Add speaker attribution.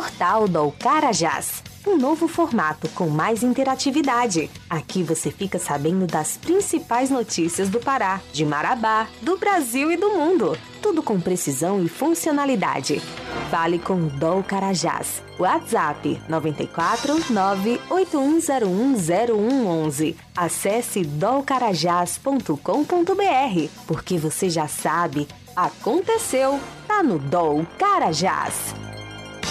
Speaker 1: Portal do Carajás. Um novo formato com mais interatividade. Aqui você fica sabendo das principais notícias do Pará, de Marabá, do Brasil e do mundo. Tudo com precisão e funcionalidade. Fale com o DOL Carajás. WhatsApp 94 981010111. Acesse dolcarajás.com.br. Porque você já sabe, aconteceu, tá no DOL Carajás.